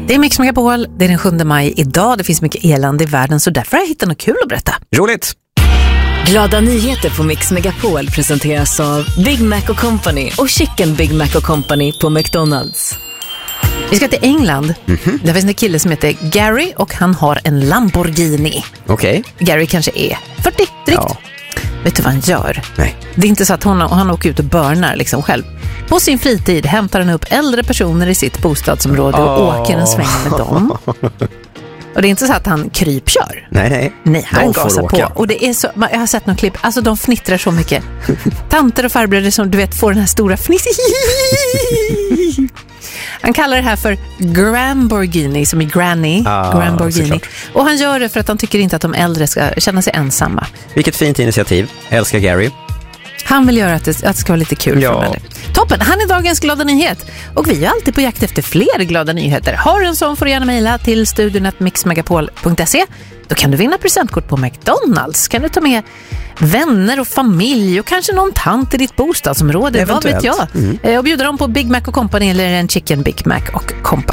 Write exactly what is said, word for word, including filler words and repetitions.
Det är Mix Megapol, det är den sjunde maj idag. Det finns mycket elände i världen, så därför har jag hittat något kul att berätta. Roligt! Glada nyheter på Mix Megapol presenteras av Big Mac och Company och Chicken Big Mac och Company på McDonald's. Vi ska till England. Mm-hmm. Där finns en kille som heter Gary och han har en Lamborghini. Okej. Okay. Gary kanske är fyrtio drygt. Ja. Vet du vad han gör? Nej. Det är inte så att hon, han åker ut och börnar liksom själv. På sin fritid hämtar han upp äldre personer i sitt bostadsområde och oh. åker en sväng med dem. Och det är inte så att han krypkör. Nej, nej. Nej, han gasar på. Och det är så, jag har sett någon klipp, alltså de fnittrar så mycket. Tanter och farbröder som du vet får den här stora fniss. Han kallar det här för Gramborghini, som i Granny. Ah, Gramborghini. Och han gör det för att han tycker inte att de äldre ska känna sig ensamma. Vilket fint initiativ. Älskar Gary. Han vill göra att det, att det ska vara lite kul ja. för mig. Toppen, han är dagens glada nyhet. Och vi är alltid på jakt efter fler glada nyheter. Har du en sån får du gärna mejla till studion at mixmegapol punkt se. Då kan du vinna presentkort på McDonald's. Kan du ta med vänner och familj och kanske någon tant i ditt bostadsområde. Eventuellt. Vad vet jag. Mm. Och bjuda dem på Big Mac och Company eller en Chicken Big Mac och Company.